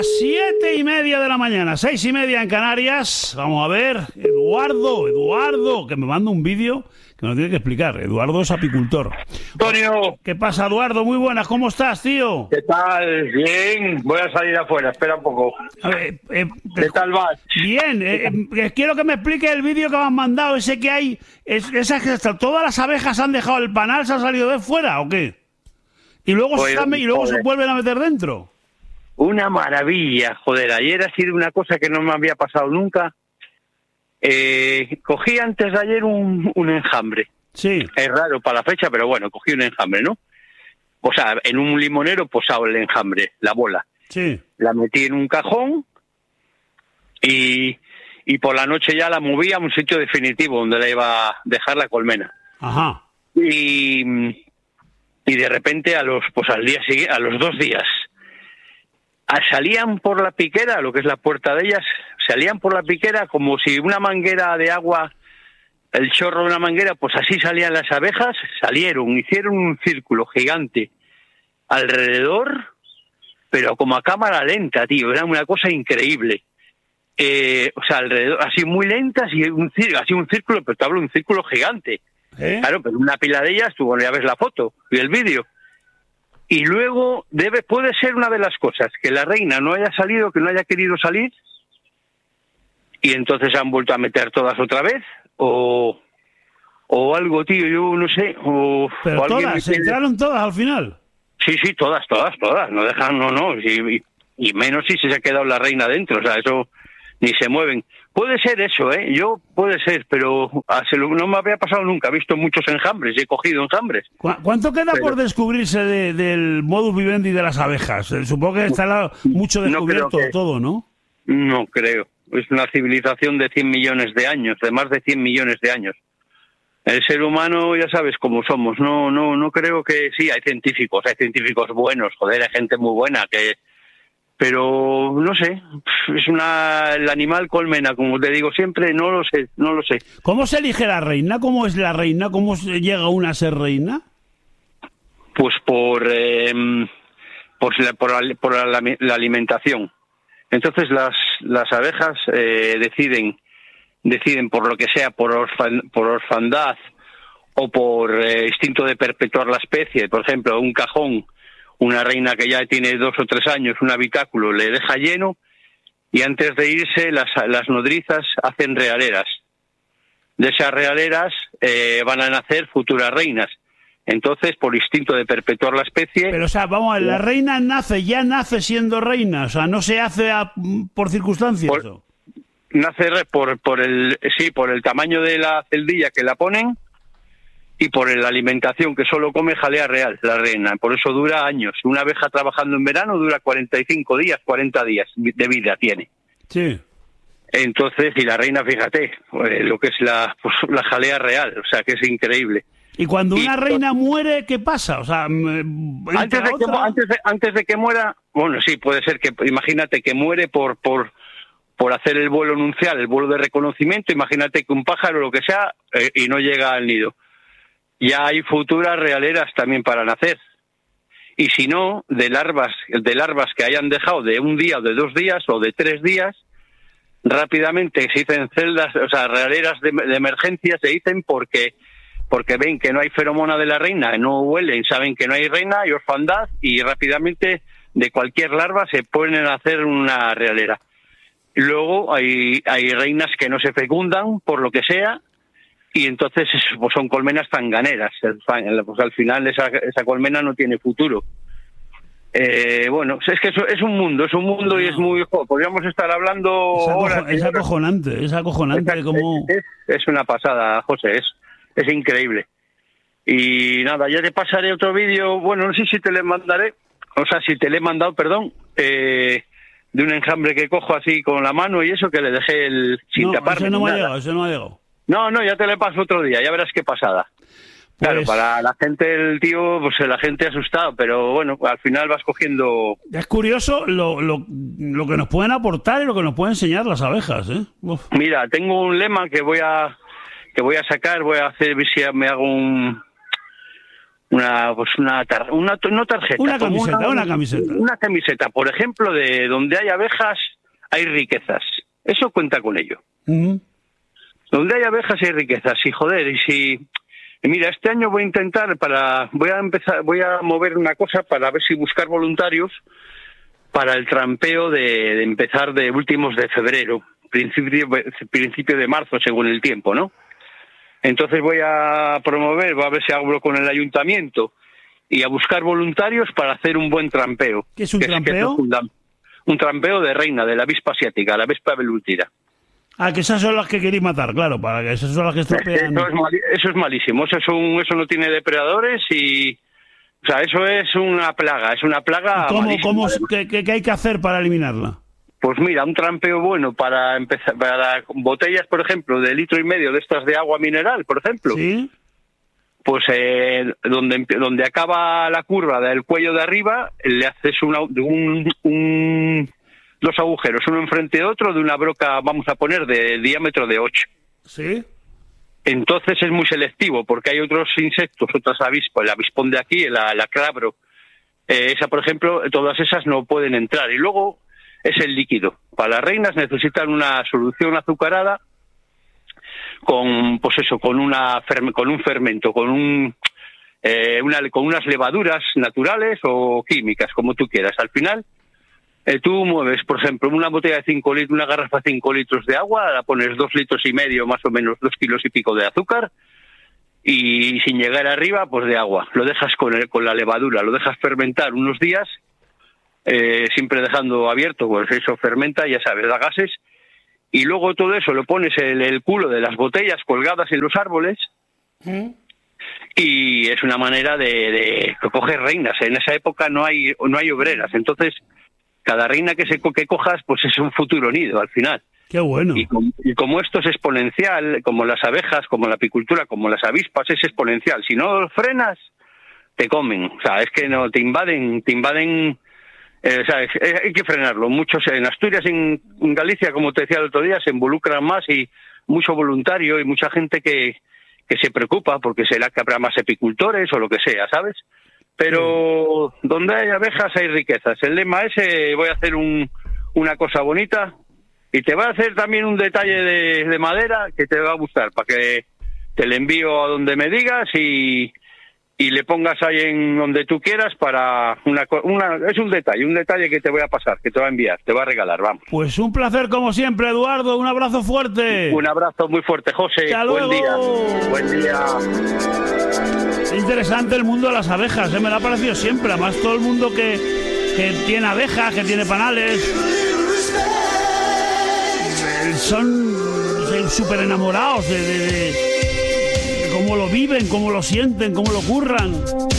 las 7:30 de la mañana, 6:30 en Canarias. Vamos a ver, Eduardo, que me manda un vídeo que me lo tiene que explicar. Eduardo es apicultor. Antonio. ¿Qué pasa, Eduardo? Muy buenas, ¿cómo estás, tío? ¿Qué tal? Bien, voy a salir afuera, espera un poco. A ver, ¿Qué tal vas? Bien, quiero que me explique el vídeo que me han mandado, ese que hay, todas las abejas han dejado el panal, se han salido de fuera, ¿o qué? Y luego, Pues, se vuelven a meter dentro. Una maravilla, joder, ayer ha sido una cosa que no me había pasado nunca. Cogí antes de ayer un enjambre. Sí. Es raro para la fecha, pero bueno, cogí un enjambre, ¿no? O sea, en un limonero posado el enjambre, la bola. Sí. La metí en un cajón y por la noche ya la moví a un sitio definitivo donde la iba a dejar la colmena. Ajá. Y de repente al día siguiente, a los 2 días, salían por la piquera, lo que es la puerta de ellas, salían por la piquera como si una manguera de agua, el chorro de una manguera, pues así salían las abejas, hicieron un círculo gigante alrededor, pero como a cámara lenta, tío, era una cosa increíble. O sea, alrededor, así muy lentas y así un círculo, pero te hablo de un círculo gigante. Claro, pero una pila de ellas, tú ya ves la foto y el vídeo. Y luego puede ser una de las cosas, que la reina no haya salido, que no haya querido salir, y entonces se han vuelto a meter todas otra vez, o algo, tío, yo no sé. Pero todas, entraron todas al final. Sí, todas, no dejan, no, y menos si se ha quedado la reina dentro, o sea, eso ni se mueven. Puede ser eso, puede ser, pero no me había pasado nunca. He visto muchos enjambres, he cogido enjambres. ¿Cuánto queda por descubrirse del modus vivendi de las abejas? Supongo que estará mucho descubierto todo, ¿no? No creo. Es una civilización de 100 millones de años, de más de 100 millones de años. El ser humano, ya sabes cómo somos. No creo que... Sí, hay científicos buenos, joder, hay gente muy buena pero no sé, el animal colmena, como te digo siempre, no lo sé. ¿Cómo se elige la reina? ¿Cómo es la reina? ¿Cómo llega una a ser reina? Pues por la alimentación. Entonces las abejas deciden por lo que sea, por orfandad o por instinto de perpetuar la especie. Por ejemplo, un cajón, una reina que ya tiene 2 o 3 años, un habitáculo, le deja lleno y antes de irse las nodrizas hacen realeras. De esas realeras van a nacer futuras reinas. Entonces, por instinto de perpetuar la especie... Pero, o sea, vamos a ver, la reina ya nace siendo reina, o sea, no se hace por circunstancias. Nace por el tamaño de la celdilla que la ponen y por la alimentación, que solo come jalea real, la reina. Por eso dura años. Una abeja trabajando en verano dura 45 días, 40 días de vida tiene. Sí. Entonces, y la reina, fíjate, lo que es la jalea real, o sea, que es increíble. Y cuando una reina muere, ¿qué pasa? O sea, antes de que muera, bueno, sí, puede ser que, imagínate que muere por hacer el vuelo nupcial, el vuelo de reconocimiento. Imagínate que un pájaro, lo que sea, y no llega al nido. Ya hay futuras realeras también para nacer. Y si no, de larvas que hayan dejado de 1 día o de 2 días o de 3 días, rápidamente se dicen celdas, o sea, realeras de emergencia, se dicen porque ven que no hay feromona de la reina, no huelen, saben que no hay reina, hay orfandad, y rápidamente de cualquier larva se ponen a hacer una realera. Luego hay reinas que no se fecundan por lo que sea, y entonces pues son colmenas zanganeras. Pues al final esa colmena no tiene futuro. Bueno, es que es un mundo y es muy... Podríamos estar hablando horas. Es acojonante. Como... Es una pasada, José, es increíble. Y nada, ya te pasaré otro vídeo, bueno, no sé si te le mandaré, si te le he mandado, perdón, de un enjambre que cojo así con la mano y eso, que le dejé sin taparme. Ese no me ha llegado. No, ya te le paso otro día, ya verás qué pasada. Pues... Claro, para la gente, el tío, pues la gente asustado, pero bueno, al final vas cogiendo... Es curioso lo que nos pueden aportar y lo que nos pueden enseñar las abejas, ¿eh? Uf. Mira, tengo un lema que voy a sacar, voy a hacer, ver si me hago no tarjeta. Una camiseta. Una camiseta, por ejemplo, de donde hay abejas hay riquezas. Eso cuenta con ello. Uh-huh. Donde hay abejas hay riquezas. Y joder, mira, este año voy a mover una cosa para ver si buscar voluntarios para el trampeo de empezar de últimos de febrero, principio de marzo, según el tiempo, ¿no? Entonces voy a ver si hablo con el ayuntamiento y a buscar voluntarios para hacer un buen trampeo. ¿Qué es un trampeo? Un trampeo de reina, de la avispa asiática, la avispa velútida. Ah, que esas son las que queréis matar, claro, para que esas son las que estropean. Eso es malísimo, eso no tiene depredadores y... O sea, eso es una plaga ¿Qué hay que hacer para eliminarla? Pues mira, un trampeo bueno para empezar, para botellas, por ejemplo, de 1,5 litros de estas de agua mineral, por ejemplo. Sí. Pues donde acaba la curva del cuello de arriba, le haces dos agujeros, uno enfrente de otro, de una broca, vamos a poner, de diámetro de 8. Sí. Entonces es muy selectivo, porque hay otros insectos, otras avispas, el avispón de aquí, la crabro, esa, por ejemplo, todas esas no pueden entrar. Y luego es el líquido. Para las reinas necesitan una solución azucarada con un fermento, con unas levaduras naturales o químicas, como tú quieras. Al final, tú mueves, por ejemplo, una botella de 5 litros, una garrafa de 5 litros de agua, la pones 2,5 litros, más o menos 2,5 kilos de azúcar, y sin llegar arriba, pues de agua. Lo dejas con la levadura, lo dejas fermentar unos días, siempre dejando abierto, pues eso fermenta, ya sabes, da gases, y luego todo eso lo pones en el culo de las botellas colgadas en los árboles, y es una manera de coger reinas. En esa época no hay obreras, entonces cada reina que cojas, pues es un futuro nido al final. ¡Qué bueno! Y como esto es exponencial, como las abejas, como la apicultura, como las avispas, es exponencial. Si no frenas, te comen. O sea, es que no te invaden. O sea, hay que frenarlo. Muchos en Asturias, en Galicia, como te decía el otro día, se involucran más y mucho voluntario y mucha gente que se preocupa porque será que habrá más apicultores o lo que sea, ¿sabes? Pero donde hay abejas hay riquezas. El lema ese, voy a hacer una cosa bonita y te voy a hacer también un detalle de madera que te va a gustar, para que te le envío a donde me digas y le pongas ahí en donde tú quieras para es un detalle que te voy a pasar, que te va a enviar, te va a regalar, vamos. Pues un placer como siempre, Eduardo, un abrazo fuerte. Un abrazo muy fuerte, José. ¡Hasta luego! Buen día. Es interesante el mundo de las abejas, me lo ha parecido siempre. Además, todo el mundo que tiene abejas, que tiene panales, son súper enamorados de cómo lo viven, cómo lo sienten, cómo lo curran.